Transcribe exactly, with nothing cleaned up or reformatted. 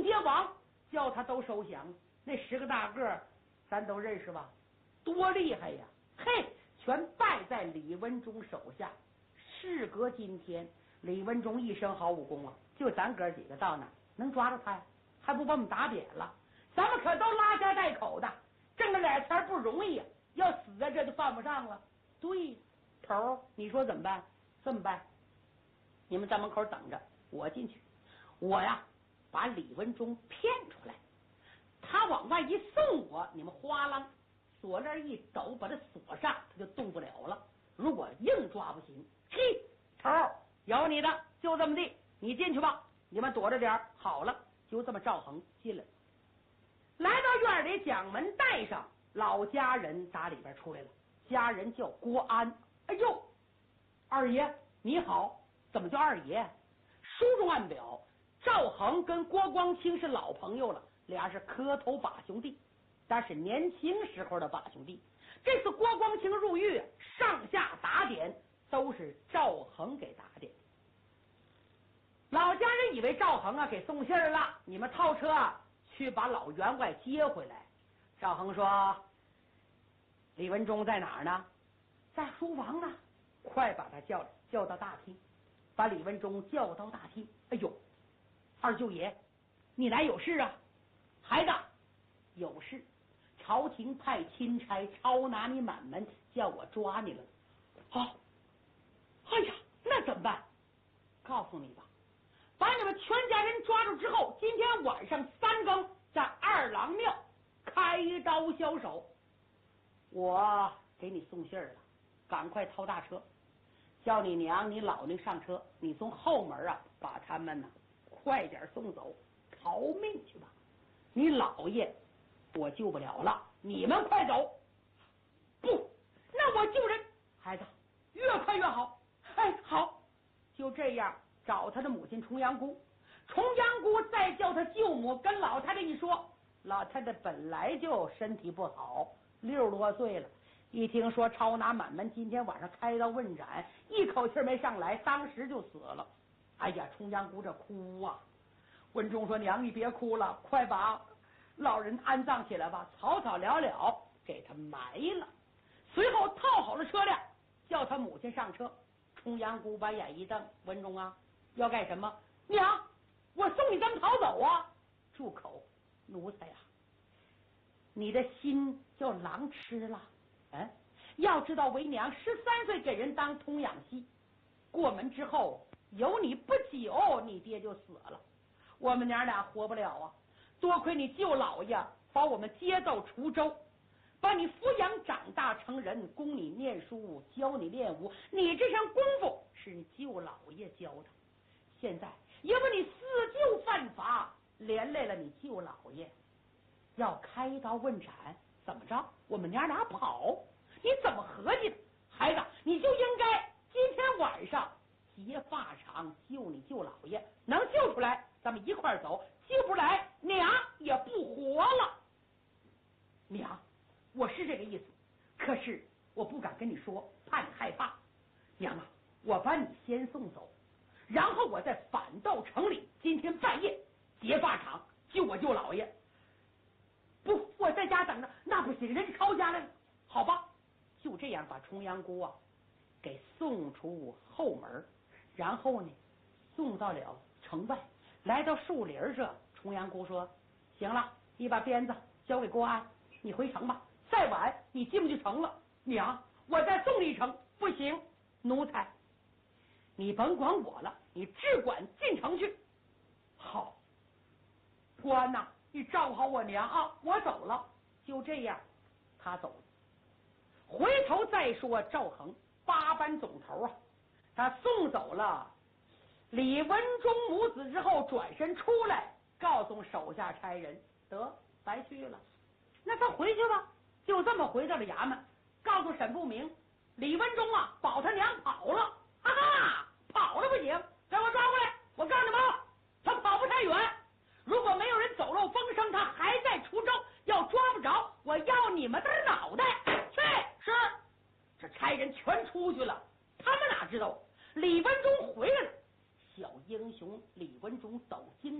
宋街王叫他都收降。那十个大个咱都认识吧？多厉害呀！嘿，全败在李文忠手下。事隔今天，李文忠一身好武功啊，就咱哥几个到那能抓住他呀？还不把我们打扁了？咱们可都拉家带口的，挣了点钱不容易呀，要死在这就犯不上了。对，头你说怎么办？这么办，你们在门口等着，我进去，我呀把李文忠骗出来，他往外一送我，你们哗啷锁链一抖，把他锁上，他就动不了了。如果硬抓不行，嘿，头有你的，就这么地，你进去吧，你们躲着点。好了，就这么赵恒进来，来到院里，蒋门带上，老家人打里边出来了，家人叫郭安。哎呦，二爷你好，怎么叫二爷？书中暗表，赵恒跟郭光清是老朋友了，俩是磕头把兄弟，但是年轻时候的把兄弟。这次郭光清入狱，上下打点都是赵恒给打点。老家人以为赵恒啊给送信儿了，你们套车啊去把老员外接回来。赵恒说：“李文忠在哪儿呢？在书房呢，快把他叫叫到大厅。”把李文忠叫到大厅。哎呦，二舅爷，你来有事啊？孩子，有事。朝廷派钦差抄拿你满门，叫我抓你了。好，哎呀，那怎么办？告诉你吧，把你们全家人抓住之后，今天晚上三更在二郎庙开刀销首。我给你送信儿了，赶快掏大车，叫你娘你老娘上车，你从后门啊把他们呢快点送走，逃命去吧。你老爷我救不了了，你们快走。不，那我救人。孩子，越快越好。哎，好，就这样找他的母亲重阳姑，重阳姑再叫他舅母跟老太太一说，老太太本来就身体不好，六十多岁了，一听说抄拿满门今天晚上开刀问斩，一口气没上来，当时就死了。哎呀，重阳姑这哭啊。文忠说：“娘，你别哭了，快把老人安葬起来吧，草草了了给他埋了。”随后套好了车辆，叫他母亲上车。重阳姑把眼一瞪：“文忠啊，要干什么？娘，我送你咱们逃走啊！”住口，奴才呀、啊！你的心叫狼吃了。嗯，要知道为娘十三岁给人当童养媳，过门之后有你不久，你爹就死了，我们娘俩活不了啊！多亏你舅老爷把我们接到滁州，把你抚养长大成人，供你念书，教你练武，你这身功夫是你舅老爷教的。现在因为你四舅犯法，连累了你舅老爷，要开刀问斩，怎么着？我们娘俩跑，你怎么合计的？孩子，你就应该今天晚上劫法场救你舅老爷，能救出来咱们一块儿走，救不来娘也不活了。娘，我是这个意思，可是我不敢跟你说，怕你害怕。娘啊，我把你先送走，然后我再反到城里，今天半夜劫法场救我舅老爷。不，我在家等着，那不行，人家抄家来了。好吧，就这样把重阳姑啊给送出后门，然后呢送到了城外，来到树林这。重阳姑说：“行了，你把鞭子交给郭安，你回城吧，再晚你进不去城了。”娘，我再送你一程。不行，奴才，你甭管我了，你只管进城去。好，郭安呐，你照顾好我娘啊，我走了。就这样，他走了。回头再说赵恒八班总头啊，他送走了李文忠母子之后，转身出来告诉手下差人，得白去了。那他回去吧，就这么回到了衙门，告诉沈不明，李文忠啊保他娘跑了。哈哈，跑了不行，给我抓过来。我告诉你们，他跑不太远，如果没有人走漏风声，他还在滁州，要抓不着，我要你们的脑袋。去，是。这差人全出去了，他们哪知道李文忠回来了。小英雄李文忠走进